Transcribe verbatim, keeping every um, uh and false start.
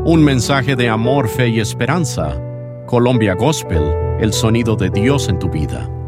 Un mensaje de amor, fe y esperanza. Colombia Gospel, el sonido de Dios en tu vida.